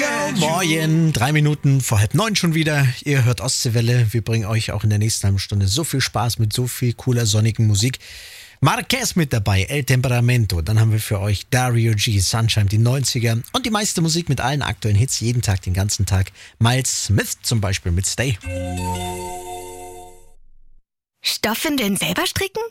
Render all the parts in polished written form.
Morgen, 3 Minuten vor 8:30 schon wieder. Ihr hört Ostseewelle. Wir bringen euch auch in der nächsten halben Stunde so viel Spaß mit so viel cooler, sonnigen Musik. Marquez mit dabei, El Temperamento. Dann haben wir für euch Dario G, Sunshine, die 90er und die meiste Musik mit allen aktuellen Hits, jeden Tag, den ganzen Tag. Miles Smith zum Beispiel mit Stay. Stoffwindeln selber stricken?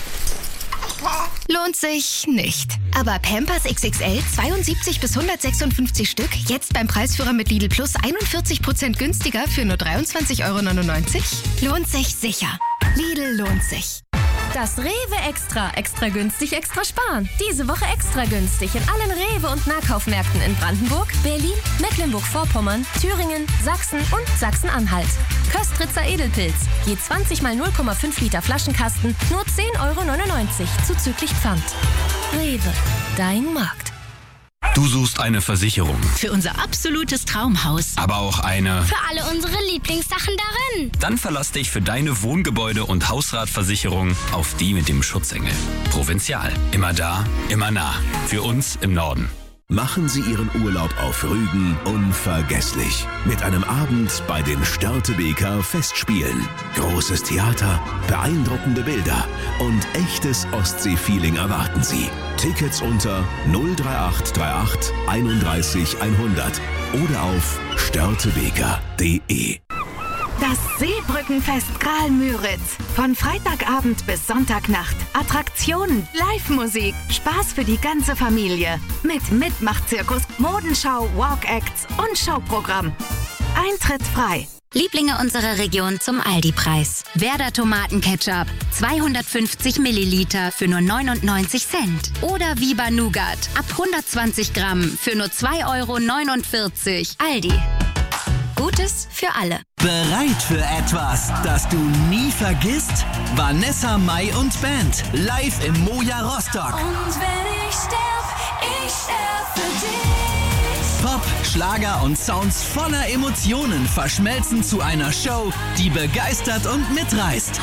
Lohnt sich nicht. Aber Pampers XXL 72 bis 156 Stück, jetzt beim Preisführer mit Lidl Plus 41% günstiger für nur 23,99 €? Lohnt sich sicher. Lidl lohnt sich. Das Rewe Extra. Extra günstig, extra sparen. Diese Woche extra günstig in allen Rewe- und Nahkaufmärkten in Brandenburg, Berlin, Mecklenburg-Vorpommern, Thüringen, Sachsen und Sachsen-Anhalt. Köstritzer Edelpilz. Je 20 mal 0,5 Liter Flaschenkasten, nur 10,99 € zuzüglich Pfand. Rewe, dein Markt. Du suchst eine Versicherung, Für unser absolutes Traumhaus. aber auch eine. Für alle unsere Lieblingssachen darin. Dann verlass dich für deine Wohngebäude- und Hausratversicherung auf die mit dem Schutzengel. Provinzial. Immer da, immer nah. Für uns im Norden. Machen Sie Ihren Urlaub auf Rügen unvergesslich. Mit einem Abend bei den Störtebeker Festspielen. Großes Theater, beeindruckende Bilder und echtes Ostsee-Feeling erwarten Sie. Tickets unter 03838 31 100 oder auf störtebeker.de. Das Seebrückenfest Graal-Müritz. Von Freitagabend bis Sonntagnacht. Attraktionen, Live-Musik, Spaß für die ganze Familie. Mit Mitmachzirkus, Modenschau, Walk-Acts und Showprogramm. Eintritt frei. Lieblinge unserer Region zum Aldi-Preis. Werder Tomatenketchup, 250 Milliliter für nur 99 Cent. Oder Viva Nougat, ab 120 Gramm für nur 2,49 €. Aldi. Gutes für alle. Bereit für etwas, das du nie vergisst? Vanessa Mai und Band, live im Moja Rostock. Und wenn ich sterb für dich. Pop, Schlager und Sounds voller Emotionen verschmelzen zu einer Show, die begeistert und mitreißt.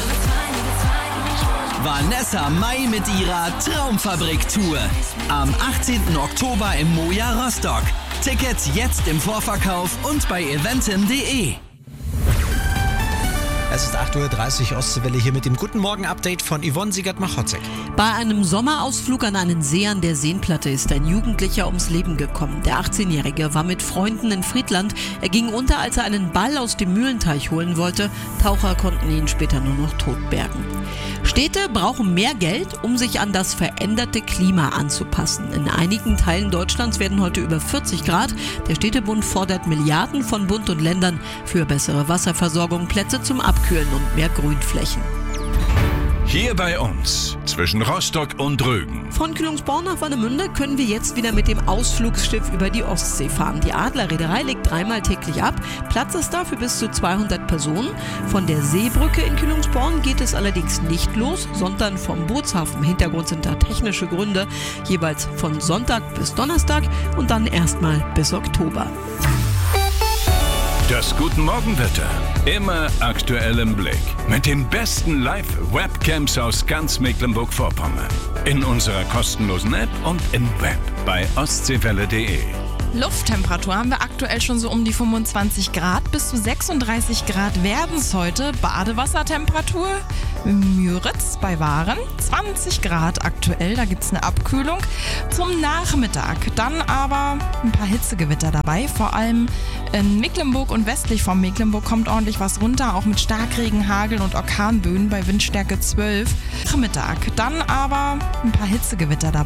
Vanessa Mai mit ihrer Traumfabrik-Tour. Am 18. Oktober im Moja Rostock. Tickets jetzt im Vorverkauf und bei eventim.de. Es ist 8:30 Uhr, Ostseewelle hier mit dem Guten Morgen-Update von Yvonne Siegert-Machotzek. Bei einem Sommerausflug an einen See an der Seenplatte ist ein Jugendlicher ums Leben gekommen. Der 18-Jährige war mit Freunden in Friedland. Er ging unter, als er einen Ball aus dem Mühlenteich holen wollte. Taucher konnten ihn später nur noch tot bergen. Städte brauchen mehr Geld, um sich an das veränderte Klima anzupassen. In einigen Teilen Deutschlands werden heute über 40 Grad. Der Städtebund fordert Milliarden von Bund und Ländern für bessere Wasserversorgung, Plätze zum Abkühlen und mehr Grünflächen. Hier bei uns, zwischen Rostock und Rügen. Von Kühlungsborn nach Warnemünde können wir jetzt wieder mit dem Ausflugsschiff über die Ostsee fahren. Die Adler-Reederei legt 3-mal täglich ab. Platz ist da für bis zu 200 Personen. Von der Seebrücke in Kühlungsborn geht es allerdings nicht los, sondern vom Bootshafen. Hintergrund sind da technische Gründe. Jeweils von Sonntag bis Donnerstag und dann erstmal bis Oktober. Das Guten Morgenwetter. Immer aktuell im Blick. Mit den besten Live-Webcams aus ganz Mecklenburg-Vorpommern. In unserer kostenlosen App und im Web bei ostseewelle.de. Lufttemperatur haben wir aktuell schon so um die 25 Grad. Bis zu 36 Grad werden es heute. Badewassertemperatur Müritz bei Waren 20 Grad aktuell. Da gibt es eine Abkühlung. Zum Nachmittag dann aber ein paar Hitzegewitter dabei. Vor allem in Mecklenburg und westlich von Mecklenburg kommt ordentlich was runter. Auch mit Starkregen, Hagel und Orkanböen bei Windstärke 12. Nachmittag dann aber ein paar Hitzegewitter dabei.